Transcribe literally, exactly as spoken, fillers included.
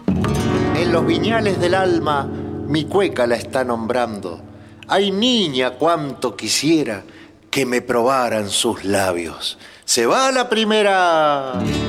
En los viñales del alma mi cueca la está nombrando. Ay, niña, cuánto quisiera que me probaran sus labios. Se va la primera.